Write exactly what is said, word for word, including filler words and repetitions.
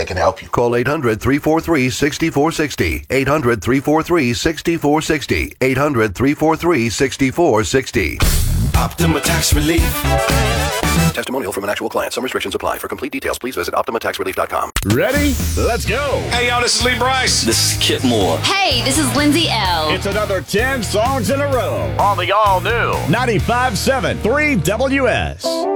I can help you. Call eight hundred, three four three, six four six zero. eight hundred, three four three, six four six zero. eight hundred, three four three, six four six zero. Optima Tax Relief. Testimonial from an actual client. Some restrictions apply. For complete details, please visit optima tax relief dot com. Ready? Let's go. Hey, yo, this is Lee Bryce. This is Kit Moore. Hey, this is Lindsay L. It's another ten songs in a row on the all-new ninety-five point seven three W S.